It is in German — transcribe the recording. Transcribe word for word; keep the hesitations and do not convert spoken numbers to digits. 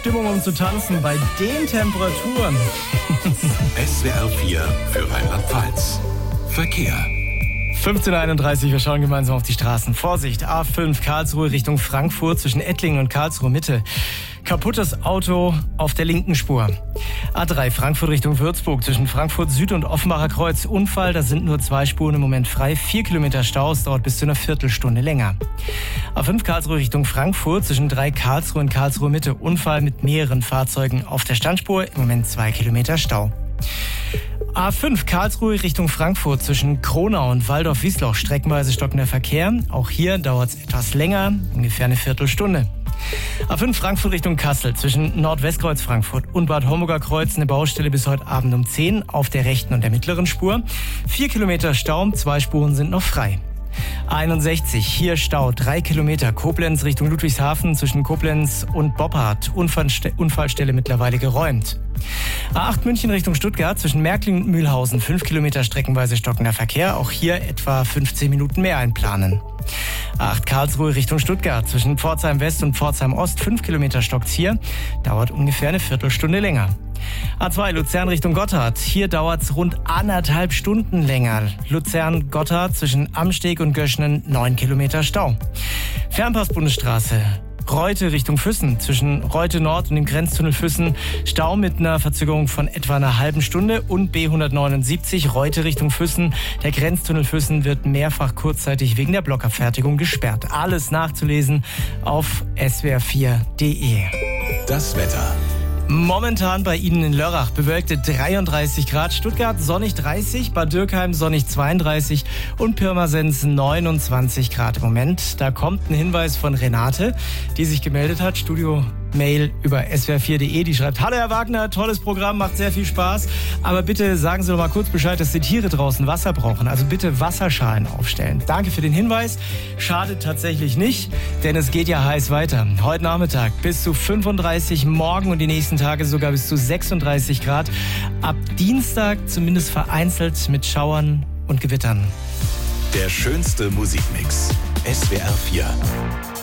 Stimmung, um zu tanzen bei den Temperaturen. S W R vier für Rheinland-Pfalz. Verkehr. fünfzehn Uhr einunddreißig, wir schauen gemeinsam auf die Straßen. Vorsicht, A fünf Karlsruhe Richtung Frankfurt zwischen Ettlingen und Karlsruhe Mitte. Kaputtes Auto auf der linken Spur. A drei Frankfurt Richtung Würzburg zwischen Frankfurt Süd und Offenbacher Kreuz. Unfall, da sind nur zwei Spuren im Moment frei. Vier Kilometer Stau, es dauert bis zu einer Viertelstunde länger. A fünf Karlsruhe Richtung Frankfurt zwischen drei Karlsruhe und Karlsruhe Mitte. Unfall mit mehreren Fahrzeugen auf der Standspur. Im Moment zwei Kilometer Stau. A fünf Karlsruhe Richtung Frankfurt zwischen Kronau und Waldorf-Wiesloch. Streckenweise stockender Verkehr. Auch hier dauert es etwas länger, ungefähr eine Viertelstunde. A fünf Frankfurt Richtung Kassel zwischen Nordwestkreuz Frankfurt und Bad Homburger Kreuz eine Baustelle bis heute Abend um zehn auf der rechten und der mittleren Spur. Vier Kilometer Stau, zwei Spuren sind noch frei. einundsechzig, hier Stau, drei Kilometer, Koblenz Richtung Ludwigshafen zwischen Koblenz und Boppard. Unfallste- Unfallstelle mittlerweile geräumt. A acht München Richtung Stuttgart zwischen Märklin und Mühlhausen, fünf Kilometer streckenweise stockender Verkehr, auch hier etwa fünfzehn Minuten mehr einplanen. A acht Karlsruhe Richtung Stuttgart zwischen Pforzheim West und Pforzheim Ost, fünf Kilometer stockt's hier, dauert ungefähr eine Viertelstunde länger. A zwei Luzern Richtung Gotthard, hier dauert's rund anderthalb Stunden länger. Luzern-Gotthard zwischen Amsteg und Göschnen, neun Kilometer Stau. Fernpass-Bundesstraße Reute Richtung Füssen, zwischen Reute Nord und dem Grenztunnel Füssen, Stau mit einer Verzögerung von etwa einer halben Stunde und B hundertneunundsiebzig Reute Richtung Füssen. Der Grenztunnel Füssen wird mehrfach kurzzeitig wegen der Blockabfertigung gesperrt. Alles nachzulesen auf S W R vier punkt de. Das Wetter. Momentan bei Ihnen in Lörrach bewölkte dreiunddreißig Grad, Stuttgart sonnig dreißig, Bad Dürkheim sonnig zweiunddreißig und Pirmasens neunundzwanzig Grad im Moment. Da kommt ein Hinweis von Renate, die sich gemeldet hat, Studio Mail über S W R vier punkt de, die schreibt: Hallo Herr Wagner, tolles Programm, macht sehr viel Spaß, aber bitte sagen Sie doch mal kurz Bescheid, dass die Tiere draußen Wasser brauchen, also bitte Wasserschalen aufstellen. Danke für den Hinweis, schadet tatsächlich nicht, denn es geht ja heiß weiter. Heute Nachmittag bis zu fünfunddreißig, morgen und die nächsten Tage sogar bis zu sechsunddreißig Grad. Ab Dienstag zumindest vereinzelt mit Schauern und Gewittern. Der schönste Musikmix. S W R vier.